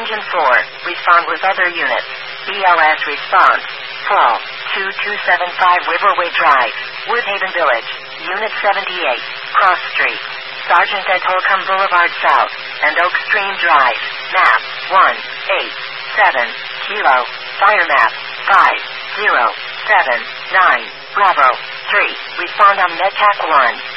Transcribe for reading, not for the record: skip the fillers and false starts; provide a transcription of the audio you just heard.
Engine 4, respond with other units. BLS response. Fall, 2275 Riverway Drive, Woodhaven Village, Unit 78, Cross Street, Sergeant at Holcomb Boulevard South, and Oak Stream Drive, map, 187, Kilo, fire map, 5079, Bravo, 3, respond on NetTAC 1.